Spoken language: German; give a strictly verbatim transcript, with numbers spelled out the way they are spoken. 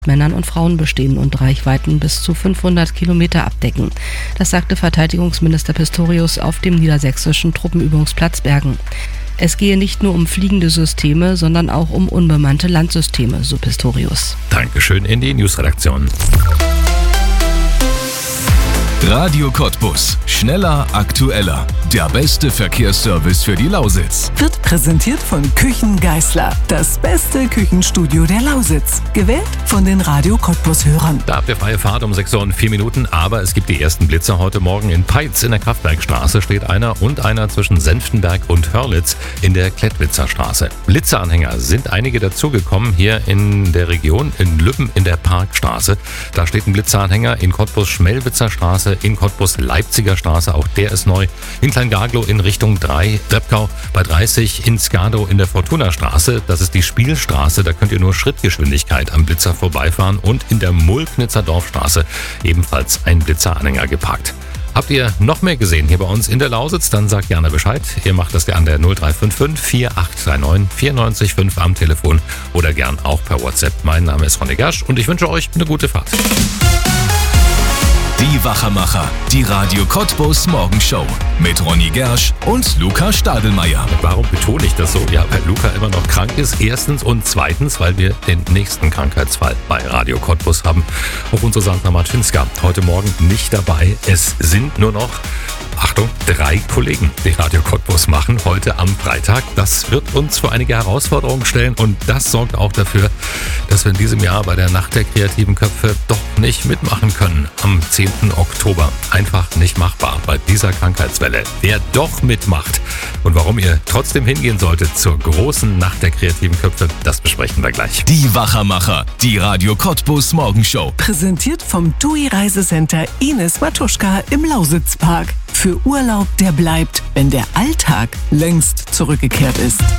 Männern und Frauen bestehen und Reichweiten bis zu fünfhundert Kilometer abdecken. Das sagte Verteidigungsminister Pistorius auf dem niedersächsischen Truppenübungsplatz Bergen. Es gehe nicht nur um fliegende Systeme, sondern auch um unbemannte Landsysteme, so Pistorius. Dankeschön in die Newsredaktion. Radio Cottbus. Schneller, aktueller. Der beste Verkehrsservice für die Lausitz. Wird präsentiert von Küchen Geisler. Das beste Küchenstudio der Lausitz. Gewählt von den Radio Cottbus-Hörern. Da habt ihr freie Fahrt um sechs Uhr und vier Minuten, aber es gibt die ersten Blitzer heute Morgen in Peitz. In der Kraftwerkstraße steht einer und einer zwischen Senftenberg und Hörlitz in der Klettwitzer Straße. Blitzeranhänger sind einige dazugekommen hier in der Region, in Lübben in der Parkstraße. Da steht ein Blitzeranhänger in Cottbus-Schmelwitzer Straße, in Cottbus-Leipziger Straße, auch der ist neu. In Kleingaglow in Richtung drei, Drebkau bei dreißig, in Skadow in der Fortuna-Straße, das ist die Spielstraße, da könnt ihr nur Schrittgeschwindigkeit am Blitzer vorbeifahren, und in der Mulknitzer Dorfstraße ebenfalls ein Blitzeranhänger geparkt. Habt ihr noch mehr gesehen hier bei uns in der Lausitz, dann sagt gerne Bescheid. Ihr macht das an der null drei fünf fünf, vier acht drei neun, vier neun fünf am Telefon oder gern auch per WhatsApp. Mein Name ist Ronny Gersch und ich wünsche euch eine gute Fahrt. Die Wachermacher, die Radio Cottbus Morgenshow mit Ronny Gersch und Luca Stadelmeier. Warum betone ich das so? Ja, weil Luca immer noch krank ist, erstens, und zweitens, weil wir den nächsten Krankheitsfall bei Radio Cottbus haben. Auch unsere Sandra Martinska heute Morgen nicht dabei. Es sind nur noch, Achtung, drei Kollegen, die Radio Cottbus machen heute am Freitag. Das wird uns vor einige Herausforderungen stellen, und das sorgt auch dafür, dass wir in diesem Jahr bei der Nacht der kreativen Köpfe doch nicht mitmachen können am zehnten Oktober. Einfach nicht machbar bei dieser Krankheitswelle. Wer doch mitmacht und warum ihr trotzdem hingehen solltet zur großen Nacht der kreativen Köpfe, das besprechen wir gleich. Die Wachermacher, die Radio Cottbus Morgenshow. Präsentiert vom T U I Reisecenter Ines Matuschka im Lausitzpark. Für Urlaub, der bleibt, wenn der Alltag längst zurückgekehrt ist.